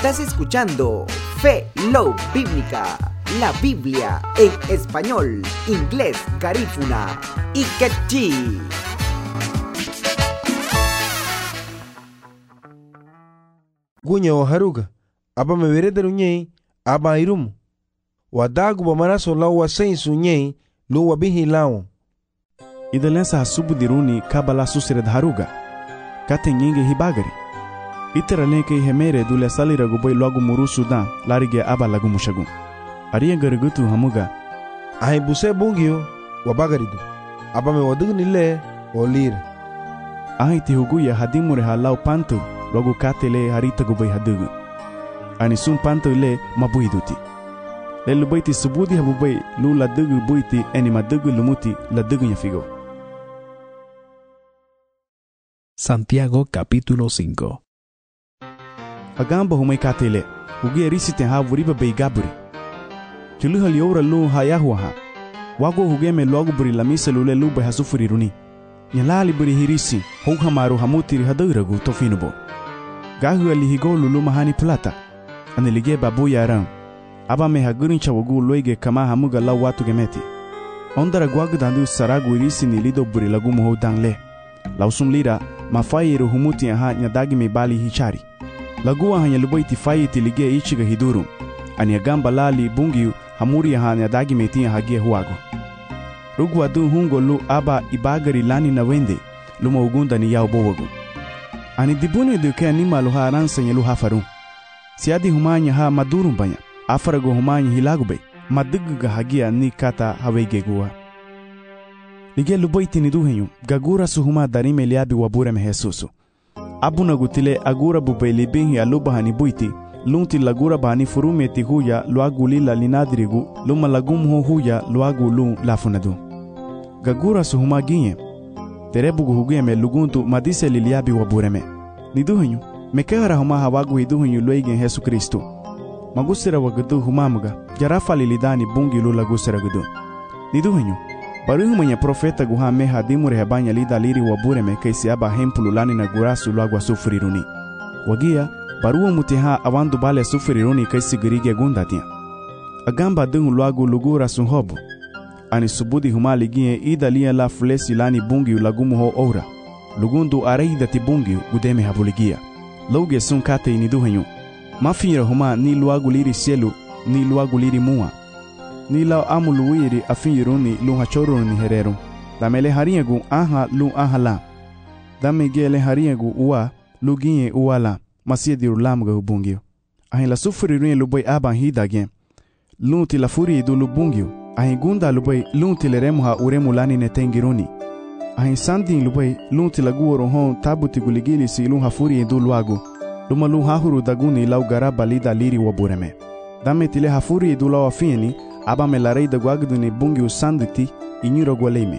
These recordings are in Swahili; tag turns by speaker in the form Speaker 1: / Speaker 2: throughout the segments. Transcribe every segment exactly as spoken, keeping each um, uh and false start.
Speaker 1: Estás escuchando Fe Love Bíblica, la Biblia en español, inglés, garífuna y quechí.
Speaker 2: Gunya wa haruga aba mevereda runyei aba irumu wadagu ba maraso la wa sensu nyei lo wa bihi lawo
Speaker 3: idalensa hasubu diruni kabala susire haruga kate nyinge hibagari itera lenke hemere dule salira guboy logo muru sudan larige aba lagu mushagu ariya garigutu hamuga
Speaker 2: ai buse bungio wa bagaridu aba me wadugu nile olir
Speaker 3: ai ti huguya hadimure halau pantu logo katele harita guboy hadugu ani sum pantu le mabuiduti le lubaiti subudi habubay lu la dugu buiti eni madugu lumuti la dugu nyafigo.
Speaker 4: Santiago capítulo cinco.
Speaker 3: Agamba humay katele ugi erisite ha vuriba bay gaburi chulu hal yora lu hayahu ha wago hugeme logo buri la misa lule lu bay hasufuri runi nyalali buri hirisi hugha maru hamutiri haduragu tofinubo gahu ali higo lulu mahani plata anelige babu yaram aba me hagurin chawagu loige kama hamuga la watu gemeti ondara gwagu dandu saragu irisi ni lido buri lagu muho dangle lausum lira mafayiru humuti ha nyadagi me bali hichari lagu hanya luboiti fayiti lige ichiga hidurum ani agamba lali bungi hamuri ha nyadagi me tia hagie huago rugu adu hungo lu aba ibagari lani na wende luma ugunda ni yao bowagu ani dibune duke anima lu ha aransa nye lu hafarum siadi humanya ha madurum banya afarago humanya hilagube maduguga hagia ni kata hawegegua lige luboiti ni duhenyu gagura suhuma darime liabi wabure mehesusu abuna gutile agura bubeli binhi aluba hani buiti lunti lagura bani furumeti huya luaguli la linadrigu luma lagumho huya luagu lu lafunadu gagura suhuma ginye terebugu huguye me luguntu madise liliabi wabureme ni duhenyu mekehara huma hawagu hiduhenyu loigen Yesu Kristo magusira wagadu humamuga jarafa lilidani bungi lu lagusira gudu ni duhenyu baruhu mwenye profeta guha meha dimure hebanya lida liri wabureme kaisi aba hempulu lani na gurasu luagwa sufuriruni wagia baruhu mutiha awandu bale sufuriruni kaisi girige gundatia agamba dungu luagu lugura sunhobu ani subudi humali gie ida lia la fulesi lani bungi ulagumu ho ora lugundu areida ti bungi gudeme habuligia loge sun kate ini duhenyu mafira huma ni luagu liri sielu ni luagu liri mua ni lao amu luwiri afinyiruni lu hachoruni hereru damele hariegu aha lu aha la dame gele hariegu uwa lu ginye uwa la masiediru lamuga ubungio ahin la sufuriruni luboy aba hidage lunti la furi du lubungio ahin gunda luboy lunti le remuha uremu lani netengiruni ahin sandin luboy lunti la guoro hon tabuti guligili si lu hafuri du luagu luma lu hahuru daguni lau garaba lida liri wabureme dame tile hafuri du lau afieni aba me la rei da guagduni bungi usanditi inyuro gwaleime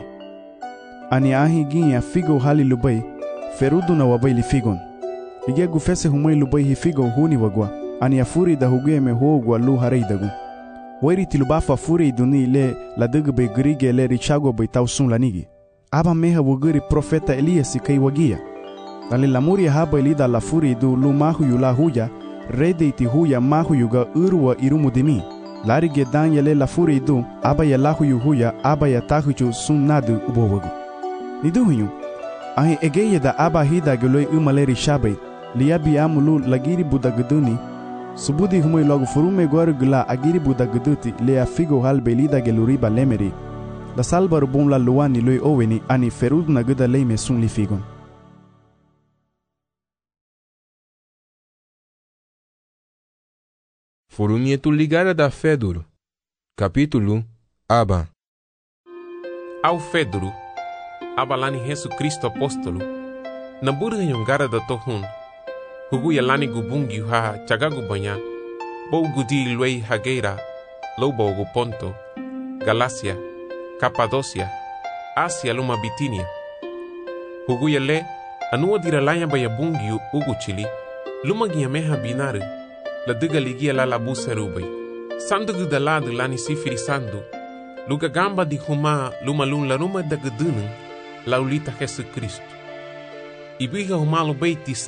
Speaker 3: ani ahi ginya figo hali lubai ferudu na wabai li figon lige gufese humoi lubai hi figo huni wagwa ani afuri da hugue me huogwa lu harei dagu wairi tilubafa furi duni le la dugbe grige le richago bai tausun lanigi aba meha wuguri profeta Elias kai wagia dale lamuri haba ilida la furi du lu mahu yula huya rede iti huya mahu yuga urwa irumu dimi larige danyele la furi du aba ya lahu yuhuya aba ya tahuchu sunnadu ubowagu niduhunyu ahi egeye da aba hida geloi umaleri shabai liabi amulu lagiri budaguduni subudi humoi logo furume gorugula agiri budaguduti lea figo halbe lida geluriba lemeri da salbaru bumla luwani loi oweni ani ferud na guda leime sun li figon.
Speaker 5: Furumietul ligarea da Feduru. Capítulo Aba.
Speaker 6: Ao Feduru, aba lani Yesu Kristo apostolo, na burga yongara da tohun, hugu ya lani gubungi ha chagagu banya, bou gudi luei hageira, loubo gu Ponto, Galacia, Capadocia, Asia luma Bitinia. Hugu ya le, anua diralanya baya bungi ugu chili, luma giyameha binare, la duga ligia la labu serubay. Sandu da lado lani sifiri sandu. Luga gamba di huma luma lun la ruma da gudunung laulita Yesu Kristo. Ibiga huma lo beiti